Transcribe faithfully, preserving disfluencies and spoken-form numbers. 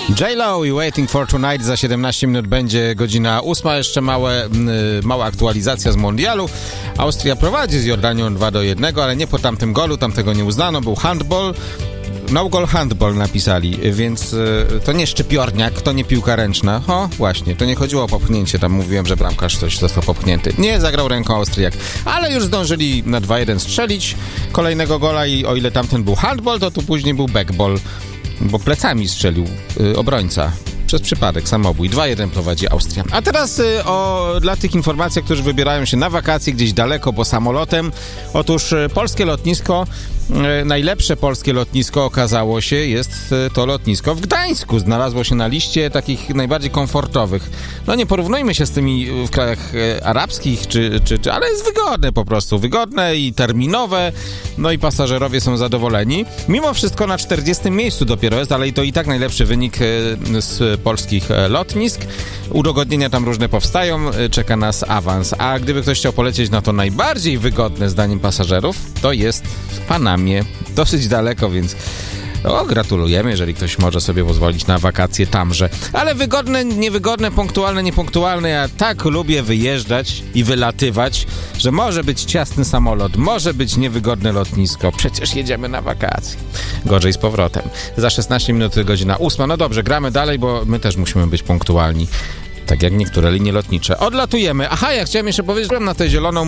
J-Lo i Waiting for Tonight. Za siedemnaście minut będzie godzina ósma. Jeszcze małe, mała aktualizacja z mundialu. Austria prowadzi z Jordanią dwa do jednego, ale nie po tamtym golu, tamtego nie uznano, był handball. No goal handball napisali, więc y, to nie szczypiorniak, to nie piłka ręczna. O, właśnie, to nie chodziło o popchnięcie, tam mówiłem, że bramkarz coś został popchnięty. Nie, zagrał ręką Austriak, ale już zdążyli na dwa jeden strzelić kolejnego gola i o ile tamten był handball, to tu później był backball, bo plecami strzelił y, obrońca. Przez przypadek, samobój. dwa jeden prowadzi Austria. A teraz y, o, dla tych informacji, którzy wybierają się na wakacje gdzieś daleko, bo samolotem. Otóż y, polskie lotnisko, y, najlepsze polskie lotnisko okazało się, jest y, to lotnisko w Gdańsku. Znalazło się na liście takich najbardziej komfortowych. No nie porównujmy się z tymi w krajach y, arabskich, czy, czy, czy, ale jest wygodne po prostu. Wygodne i terminowe. No i pasażerowie są zadowoleni. Mimo wszystko na czterdziestym miejscu dopiero jest, ale to i tak najlepszy wynik y, z polskich lotnisk. Udogodnienia tam różne powstają, czeka nas awans. A gdyby ktoś chciał polecieć na to najbardziej wygodne zdaniem pasażerów, to jest w Panamie. Dosyć daleko, więc o, gratulujemy, jeżeli ktoś może sobie pozwolić na wakacje tamże. Ale wygodne, niewygodne, punktualne, niepunktualne. Ja tak lubię wyjeżdżać i wylatywać, że może być ciasny samolot, może być niewygodne lotnisko. Przecież jedziemy na wakacje. Gorzej z powrotem. Za szesnaście minut godzina ósma. No dobrze, gramy dalej, bo my też musimy być punktualni. Tak jak niektóre linie lotnicze. Odlatujemy. Aha, ja chciałem jeszcze powiedzieć, że na tę zieloną